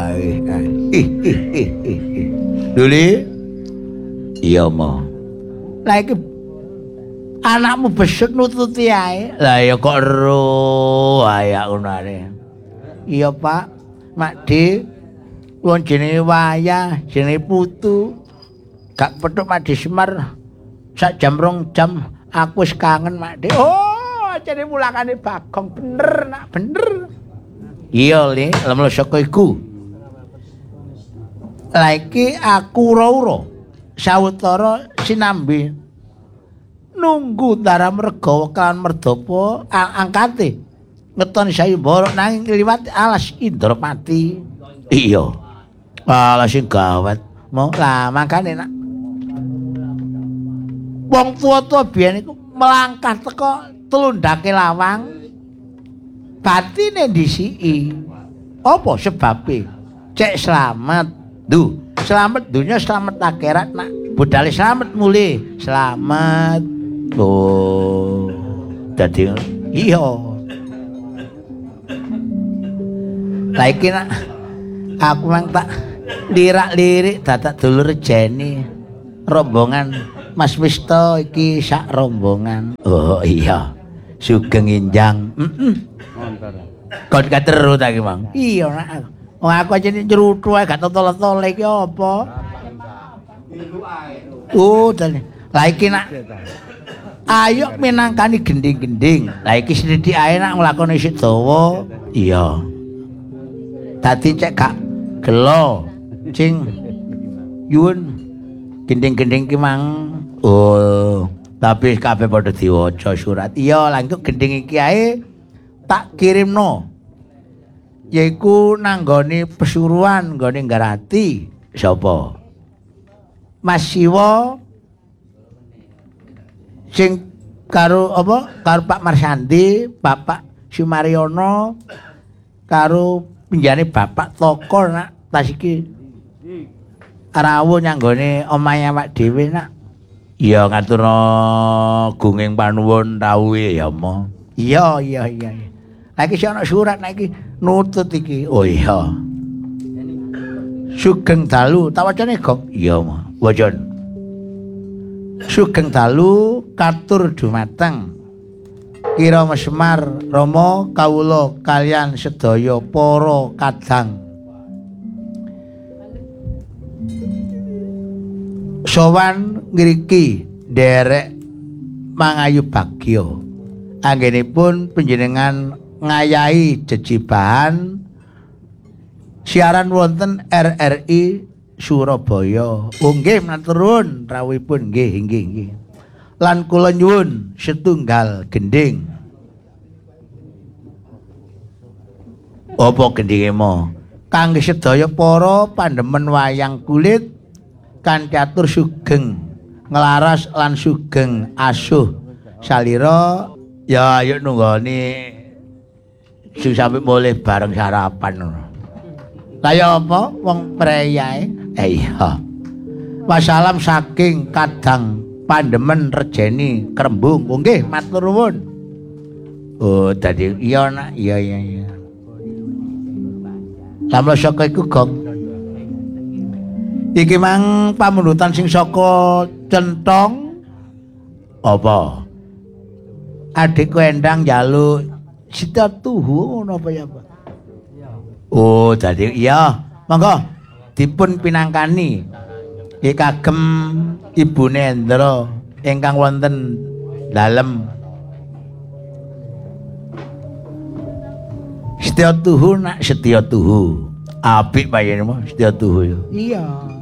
Duli. Iya, Mo. Lah iki anakmu besek nututi ae. Lah ya kok ero ayak ngono ae. Iya, Pak. Makde wong jenenge wayah, jenenge putu. Gak petuk Makde Semar. Sak jam 2 jam aku wis kangen Makde. Oh, jane mulakane Bagong bener nak bener. Iya, Le, lemlo saka iku. Lah iki aku ora-ora sawetara sinambi nunggu Daram Regawa kan Merdapa angkate ngetoni sayembara nanging liwat alas Indropati. Iya. Alas sing gawat. Mau lah makane nak wong tuwa-tuwa biyen iku melangkah teko telundake lawang batine disiki. Apa sebabe? Cek selamat. Duh, selamat dunia, selamat akhirat nak. Budale selamat mule, selamat. Oh. Dadi iya. Lah iki nak aku mang tak lirak-lirik dadak dulur Jeni. Rombongan Mas Misto iki sak rombongan. Oh iya. Sugeng Injang. Kon kateru ta iki, Mang. Iya nak. Wong aku aja nyeruthu ae gak totol-totol iki apa? Oh, lah iki nak. Ayo minangkani gending-gending. Lah iki sithik ae nak nglakoni sik dawa. Iya. Dadi cek gak gelo. Cing yun gending-gending ki Mang. Oh, tapi kabeh padha diwaca surat. Iya, langkung gending iki ae tak kirimno. Yaiku nanggone pesuruhan nggone Nggarati. Sapa? Mas Siwa sing karo apa? Karo Pak Marsandi, Bapak Sumaryono karo pinjane Bapak Toko nak tas iki. Rawuh nyanggone omahe awak dhewe nak. Iya ngaturna gunging panuwun rawuhe ya, Mo. Iya. Lagi si ana surat lagi nutut iki. Oh iya. Sugeng dalu, tak wacane, Gong? Iya, Mo. Wacan. Sugeng dalu katur dumateng Kirama Semar Rama kawula kalian sedaya para kadang. Sowan ngriki derek mangayu bagya. Anggenipun panjenengan ngayahi jejibahan siaran wonten RRI Surabaya. Oh nggih maturun rawuhipun nggih. Lan kula nyuwun setunggal gending. Apa gendinge mo? Kangge sedaya para pandemen wayang kulit kanthi atur sugeng nglaras lan sugeng asuh salira ya ayo nunggoni sing sampe mulih bareng sarapan ngono. Lah ya apa wong preyae? Iya. Wassalam saking kadang pandemen rejeni Krembung. Oh nggih matur nuwun. Oh dadi iya nak iya. Lamlo saka iku Gong. Iki mang pamundutan sing saka Centong apa? Adikku Endang njaluk Sita Tuhu ngono apa ya, Pak? Oh, dadi iya. Monggo dipun pinangkani. Iki kagem Ibu Nendra ingkang wonten dalem. Setya Tuhu nak Setya Tuhu. Apik payene mo Setya Tuhu. Iya.